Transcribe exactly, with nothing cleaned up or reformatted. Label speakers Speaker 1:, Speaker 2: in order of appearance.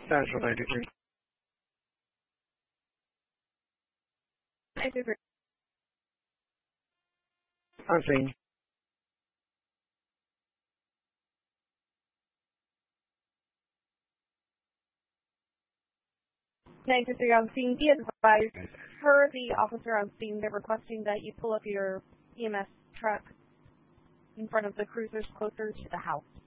Speaker 1: That's what I agree.
Speaker 2: I agree.
Speaker 1: I'm saying.
Speaker 2: ninety-three on scene, be advised, per the officer on scene, they're requesting that you pull up your E M S truck in front of the cruisers closer to the house.